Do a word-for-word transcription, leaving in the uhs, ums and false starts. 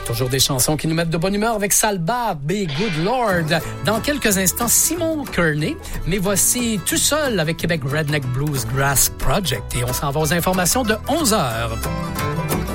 Toujours des chansons qui nous mettent de bonne humeur avec Salba, B. Good Lord. Dans quelques instants, Simon Kearney. Mais voici Tout seul avec Québec Redneck Blues Grass Project. Et on s'en va aux informations de onze heures.